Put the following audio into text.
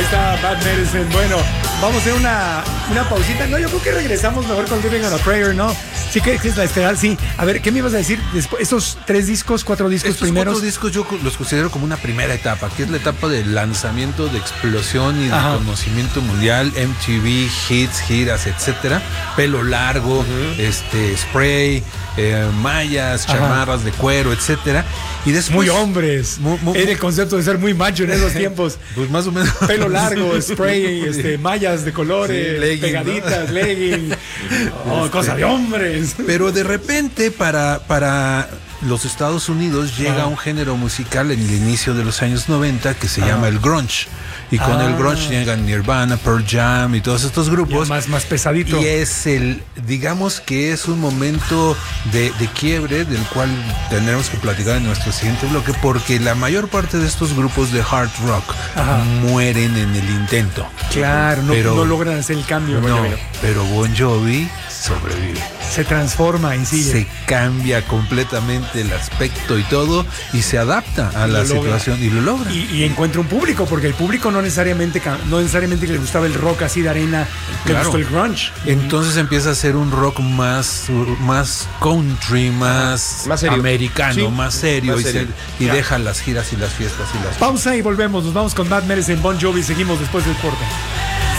está Bad Medicine. Bueno, vamos a hacer una pausita. No, yo creo que regresamos mejor con Living on a Prayer, ¿no? Sí, que es la estelar, sí. A ver, ¿qué me ibas a decir? Después, estos 4 discos primeros. 4 discos yo los considero como una primera etapa, que es la etapa de lanzamiento, de explosión y de conocimiento mundial, MTV, hits, giras, etcétera. Pelo largo, spray, mallas, chamarras de cuero, etcétera. Y después, muy hombres. Era el concepto de ser muy macho en esos tiempos. Pues más o menos. Pelo largo, spray, mallas de colores, sí, legging, pegaditas, ¿no? Legging. Cosa de hombres. Pero de repente para los Estados Unidos llega un género musical en el inicio de los años 90 que se llama el grunge. Y con el grunge llegan Nirvana, Pearl Jam y todos estos grupos. Más pesadito. Y es digamos que es un momento de quiebre del cual tendremos que platicar en nuestro siguiente bloque, porque la mayor parte de estos grupos de hard rock mueren en el intento. Claro, no logran hacer el cambio. No, pero Bon Jovi sobrevive. Se transforma y sigue. Se cambia completamente el aspecto y todo, y se adapta a la situación y lo logra. Y encuentra un público, porque el público no necesariamente le gustaba el rock así de arena, le gustó el grunge. Entonces empieza a ser un rock más country, más americano, sí, más serio, y deja las giras y las fiestas. Pausa y volvemos. Nos vamos con Bad Medicine, Bon Jovi. Seguimos después del corte.